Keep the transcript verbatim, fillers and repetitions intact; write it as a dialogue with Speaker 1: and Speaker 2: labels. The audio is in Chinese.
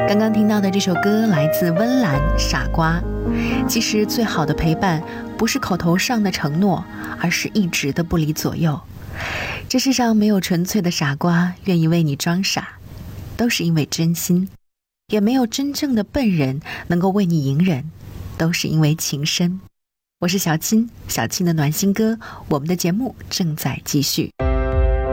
Speaker 1: 刚刚听到的这首歌来自温岚《傻瓜》。其实最好的陪伴不是口头上的承诺，而是一直的不离左右。这世上没有纯粹的傻瓜愿意为你装傻，都是因为真心；也没有真正的笨人能够为你隐忍，都是因为情深。我是小青，小青的暖心歌，我们的节目正在继续。